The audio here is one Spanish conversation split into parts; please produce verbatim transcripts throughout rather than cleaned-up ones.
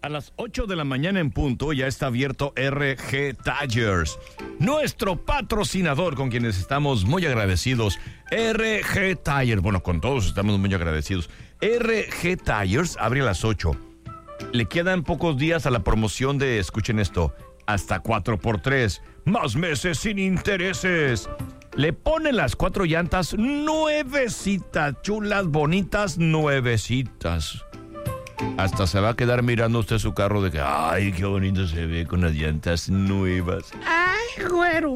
A las ocho de la mañana en punto ya está abierto R G Tires, nuestro patrocinador con quienes estamos muy agradecidos. R G Tires, bueno, con todos estamos muy agradecidos. R G Tires abre a las ocho. Le quedan pocos días a la promoción de, escuchen esto, hasta cuatro por tres, más meses sin intereses. Le ponen las cuatro llantas nuevecitas, chulas, bonitas, nuevecitas. Hasta se va a quedar mirando usted su carro de que, ay, qué bonito se ve con las llantas nuevas. Ay, güero.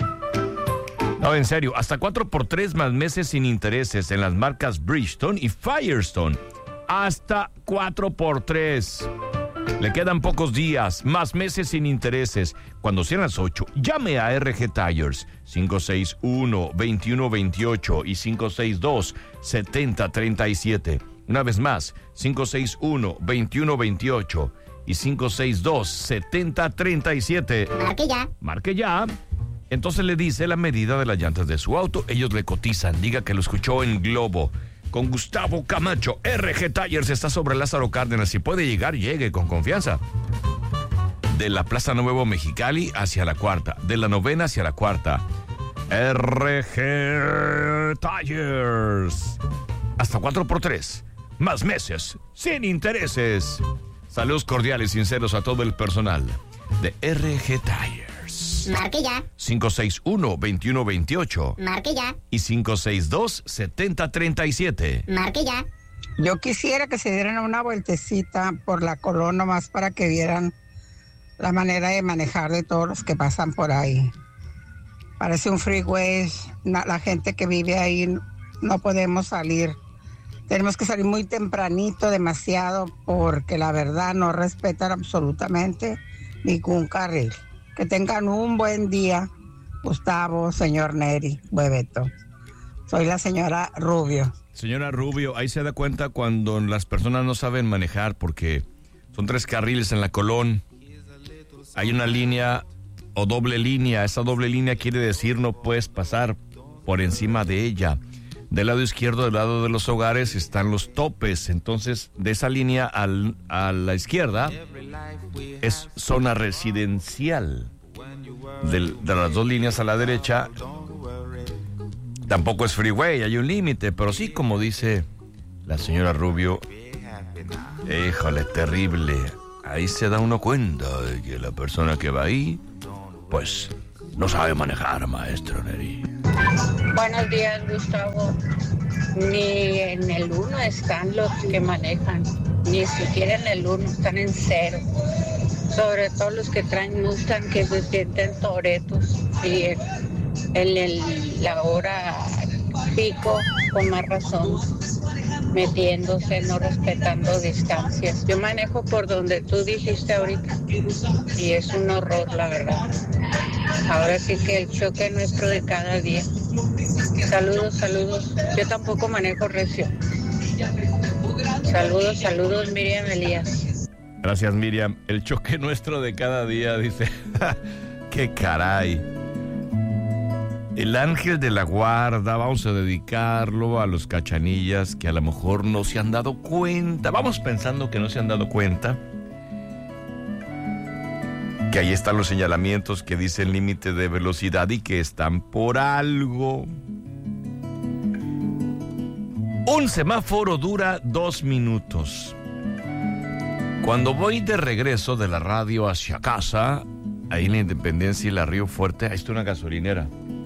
No, en serio, hasta cuatro por tres más meses sin intereses en las marcas Bridgestone y Firestone. Hasta cuatro por tres. Le quedan pocos días, más meses sin intereses. Cuando sean las ocho, llame a R G Tires cinco seis uno, dos uno dos ocho y cinco seis dos, siete cero tres siete. Una vez más, cinco seis uno, dos uno dos ocho y cinco seis dos, siete cero tres siete. Marque ya. Marque ya. Entonces le dice la medida de las llantas de su auto. Ellos le cotizan. Diga que lo escuchó en Globo. Con Gustavo Camacho. R G Tires está sobre Lázaro Cárdenas. Si puede llegar, llegue con confianza. De la Plaza Nuevo Mexicali hacia la cuarta. De la novena hacia la cuarta. R G Tires. Hasta cuatro por tres. Más meses, sin intereses. Saludos cordiales y sinceros a todo el personal de R G Tires. Marque ya. cinco seis uno, dos uno dos ocho. Marque ya. Y cinco seis dos, siete cero tres siete. Marque ya. Yo quisiera que se dieran una vueltecita por la Colón nomás para que vieran la manera de manejar de todos los que pasan por ahí. Parece un freeway. La gente que vive ahí no podemos salir. Tenemos que salir muy tempranito, demasiado, porque la verdad no respetan absolutamente ningún carril. Que tengan un buen día, Gustavo, señor Neri, Bebeto. Soy la señora Rubio. Señora Rubio, ahí se da cuenta cuando las personas no saben manejar, porque son tres carriles en la Colón. Hay una línea o doble línea. Esa doble línea quiere decir no puedes pasar por encima de ella. Del lado izquierdo, del lado de los hogares, están los topes. Entonces, de esa línea al, a la izquierda es zona residencial. Del, de las dos líneas a la derecha tampoco es freeway, hay un límite. Pero sí, como dice la señora Rubio, híjole, terrible. Ahí se da uno cuenta de que la persona que va ahí, pues, no sabe manejar, maestro Neri. Buenos días, Gustavo. Ni en el uno están los que manejan, ni siquiera en el uno, están en cero. Sobre todo los que traen Mustang, que se sienten toretos. Y en, en el, la hora pico, con más razón, metiéndose, no respetando distancias. Yo manejo por donde tú dijiste ahorita y es un horror, la verdad. Ahora sí que el choque nuestro de cada día. Saludos, saludos. Yo tampoco manejo recio. Saludos, saludos, Miriam Elías. Gracias, Miriam. El choque nuestro de cada día, dice. ¡Qué caray! El ángel de la guarda, vamos a dedicarlo a los cachanillas que a lo mejor no se han dado cuenta. Vamos pensando que no se han dado cuenta. Que ahí están los señalamientos que dice el límite de velocidad y que están por algo. Un semáforo dura dos minutos. Cuando voy de regreso de la radio hacia casa, ahí en la Independencia y la Río Fuerte, ahí está una gasolinera.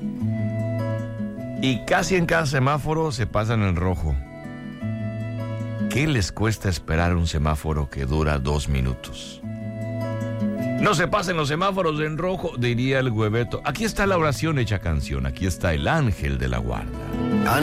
Y casi en cada semáforo se pasan en rojo. ¿Qué les cuesta esperar un semáforo que dura dos minutos? No se pasen los semáforos en rojo, diría el Hueveto. Aquí está la oración hecha canción, aquí está el ángel de la guarda.